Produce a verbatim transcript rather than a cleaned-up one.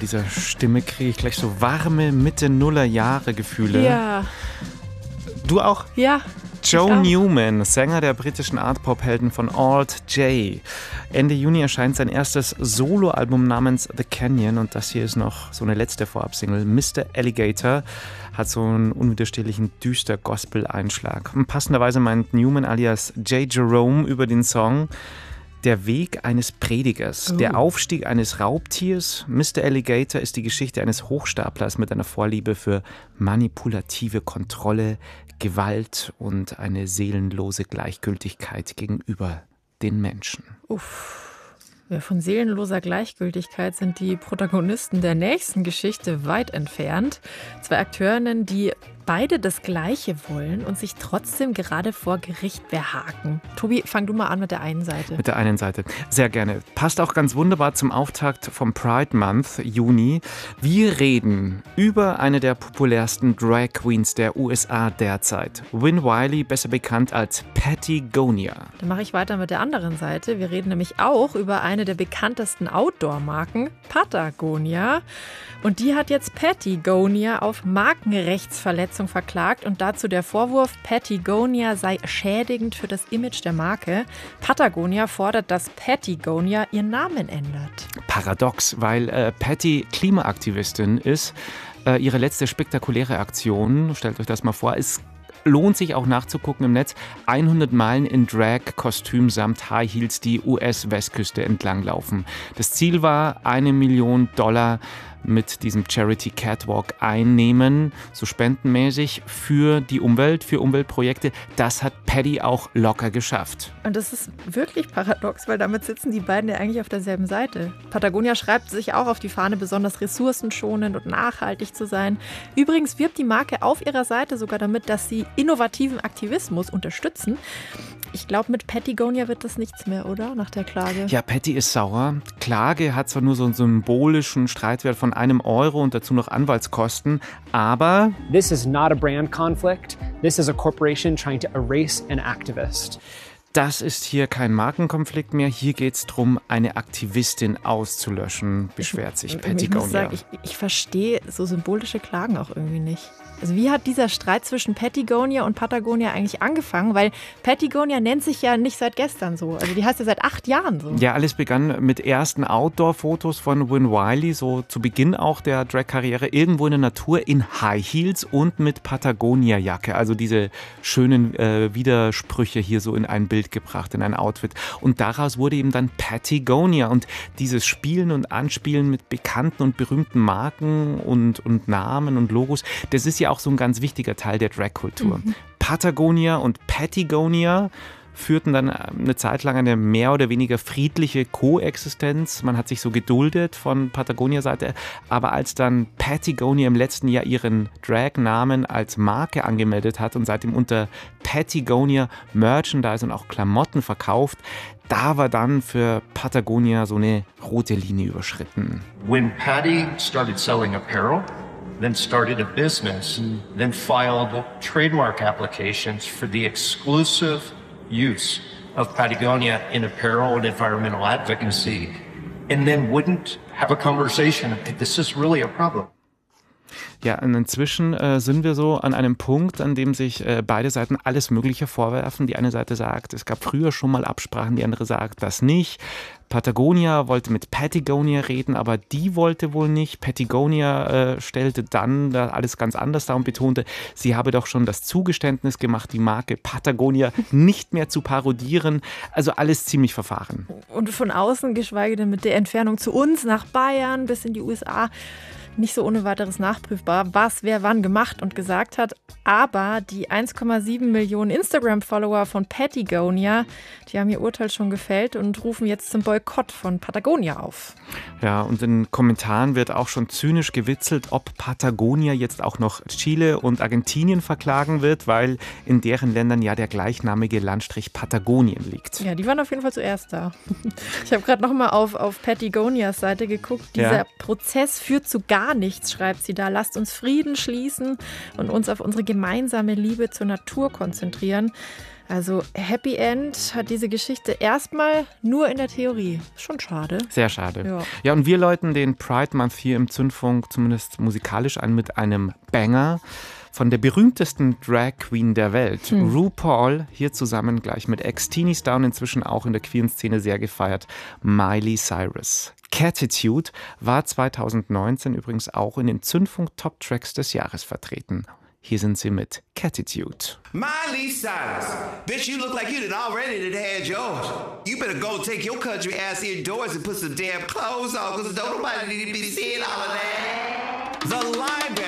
dieser Stimme kriege ich gleich so warme Mitte-Nuller-Jahre-Gefühle. Ja. Du auch? Ja. Joe Newman, Sänger der britischen Art-Pop-Helden von Alt J. Ende Juni erscheint sein erstes Soloalbum namens The Canyon und das hier ist noch so eine letzte Vorabsingle. Mister Alligator hat so einen unwiderstehlichen düster Gospel-Einschlag. Und passenderweise meint Newman alias J. Jerome über den Song: Der Weg eines Predigers, oh. der Aufstieg eines Raubtiers. Mister Alligator ist die Geschichte eines Hochstaplers mit einer Vorliebe für manipulative Kontrolle, Gewalt und eine seelenlose Gleichgültigkeit gegenüber den Menschen. Uff. Ja, von seelenloser Gleichgültigkeit sind die Protagonisten der nächsten Geschichte weit entfernt. Zwei Akteurinnen, die beide das Gleiche wollen und sich trotzdem gerade vor Gericht behaken. Tobi, fang du mal an mit der einen Seite. Mit der einen Seite. Sehr gerne. Passt auch ganz wunderbar zum Auftakt vom Pride Month, Juni. Wir reden über eine der populärsten Drag Queens der U S A derzeit. Win Wiley, besser bekannt als Patagonia. Dann mache ich weiter mit der anderen Seite. Wir reden nämlich auch über eine der bekanntesten Outdoor-Marken, Patagonia. Und die hat jetzt Patagonia auf Markenrechtsverletzung verklagt und dazu der Vorwurf, Patagonia sei schädigend für das Image der Marke. Patagonia fordert, dass Patagonia ihren Namen ändert. Paradox, weil äh, Patty Klimaaktivistin ist. Äh, ihre letzte spektakuläre Aktion, stellt euch das mal vor, ist lohnt sich auch nachzugucken im Netz. hundert Meilen in Drag-Kostüm samt High Heels die U S-Westküste entlang laufen. Das Ziel war, eine Million Dollar mit diesem Charity Catwalk einnehmen, so spendenmäßig für die Umwelt, für Umweltprojekte. Das hat Patty auch locker geschafft. Und das ist wirklich paradox, weil damit sitzen die beiden ja eigentlich auf derselben Seite. Patagonia schreibt sich auch auf die Fahne, besonders ressourcenschonend und nachhaltig zu sein. Übrigens wirbt die Marke auf ihrer Seite sogar damit, dass sie innovativen Aktivismus unterstützen. Ich glaube, mit Patagonia wird das nichts mehr, oder? Nach der Klage. Ja, Patty ist sauer. Klage hat zwar nur so einen symbolischen Streitwert von einem Euro und dazu noch Anwaltskosten, aber This is not a brand conflict. This is a corporation trying to erase an activist. Das ist hier kein Markenkonflikt mehr. Hier geht es darum, eine Aktivistin auszulöschen, beschwert sich Patagonia. Ich muss sagen, ich, ich verstehe so symbolische Klagen auch irgendwie nicht. Also wie hat dieser Streit zwischen Patagonia und Patagonia eigentlich angefangen? Weil Patagonia nennt sich ja nicht seit gestern so. Also die heißt ja seit acht Jahren so. Ja, alles begann mit ersten Outdoor-Fotos von Win Wiley, so zu Beginn auch der Drag-Karriere, irgendwo in der Natur in High Heels und mit Patagonia-Jacke. Also diese schönen äh, Widersprüche hier so in ein Bild gebracht, in ein Outfit. Und daraus wurde eben dann Patagonia. Und dieses Spielen und Anspielen mit bekannten und berühmten Marken und, und Namen und Logos, das ist ja auch so ein ganz wichtiger Teil der Drag-Kultur. Mhm. Patagonia und Patagonia führten dann eine Zeit lang eine mehr oder weniger friedliche Koexistenz. Man hat sich so geduldet von Patagonia-Seite. Aber als dann Patagonia im letzten Jahr ihren Drag-Namen als Marke angemeldet hat und seitdem unter Patagonia Merchandise und auch Klamotten verkauft, da war dann für Patagonia so eine rote Linie überschritten. When Patty started selling apparel, then started a business, then filed trademark applications for the exclusive use of Patagonia in apparel and environmental advocacy, and then wouldn't have a conversation. This is really a problem. Ja, und inzwischen äh, sind wir so an einem Punkt, an dem sich äh, beide Seiten alles Mögliche vorwerfen. Die eine Seite sagt, es gab früher schon mal Absprachen, die andere sagt, das nicht. Patagonia wollte mit Patagonia reden, aber die wollte wohl nicht. Patagonia äh, stellte dann da alles ganz anders dar und betonte, sie habe doch schon das Zugeständnis gemacht, die Marke Patagonia nicht mehr zu parodieren. Also alles ziemlich verfahren. Und von außen, geschweige denn mit der Entfernung zu uns, nach Bayern bis in die U S A, nicht so ohne weiteres nachprüfbar, was wer wann gemacht und gesagt hat. Aber die eins Komma sieben Millionen Instagram-Follower von Patagonia, die haben ihr Urteil schon gefällt und rufen jetzt zum Boykott von Patagonia auf. Ja, und in Kommentaren wird auch schon zynisch gewitzelt, ob Patagonia jetzt auch noch Chile und Argentinien verklagen wird, weil in deren Ländern ja der gleichnamige Landstrich Patagonien liegt. Ja, die waren auf jeden Fall zuerst da. Ich habe gerade noch mal auf, auf Patagonias Seite geguckt. Dieser ja. Prozess führt zu gar gar nichts, schreibt sie da. Lasst uns Frieden schließen und uns auf unsere gemeinsame Liebe zur Natur konzentrieren. Also Happy End hat diese Geschichte erstmal nur in der Theorie. Schon schade. Sehr schade. Ja. ja, und wir läuten den Pride Month hier im Zündfunk zumindest musikalisch an mit einem Banger von der berühmtesten Drag Queen der Welt, hm. RuPaul, hier zusammen gleich mit Ex-Teenie Star und inzwischen auch in der queeren Szene sehr gefeiert, Miley Cyrus. Catitude war zwanzig neunzehn übrigens auch in den Zündfunk Top Tracks des Jahres vertreten. Hier sind sie mit Catitude. Miley Cyrus, bitch, you look like you done already done had yours. You better go take your country ass indoors and put some damn clothes on, because don't nobody need to be seeing all of that.